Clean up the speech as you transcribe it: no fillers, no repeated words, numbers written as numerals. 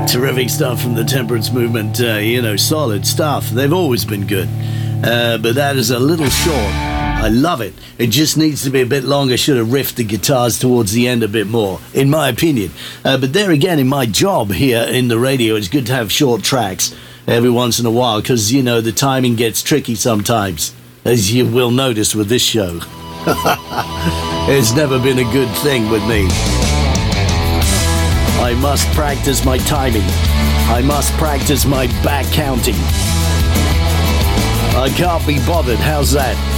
Terrific stuff from the Temperance Movement, solid stuff. They've always been good. But that is a little short. I love it. It just needs to be a bit longer. Should have riffed the guitars towards the end a bit more, in my opinion. But there again, in my job here in the radio, it's good to have short tracks every once in a while because, the timing gets tricky sometimes, as you will notice with this show. It's never been a good thing with me. I must practice my timing. I must practice my back counting. I can't be bothered. How's that?